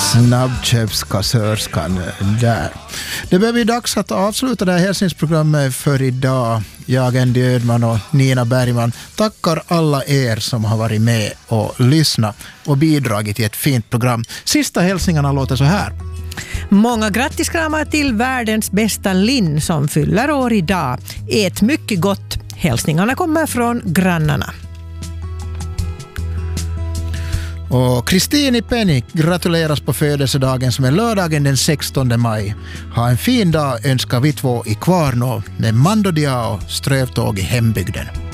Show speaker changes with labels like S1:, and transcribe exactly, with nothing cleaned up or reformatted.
S1: Snabbköpskassörskan där. Det börjar bli dags att avsluta det här hälsningsprogrammet för idag. Jag, Andy Ödman och Nina Bergman tackar alla er som har varit med och lyssnat och bidragit till ett fint program. Sista hälsningarna låter så här.
S2: Många grattiskramar till världens bästa Linn som fyller år idag. Ät mycket gott. Hälsningarna kommer från grannarna.
S1: Och Kristine Penny gratuleras på födelsedagen som är lördagen den sextonde maj. Ha en fin dag önskar vi två i Kvarnå med Mando Diao strövtåg i hembygden.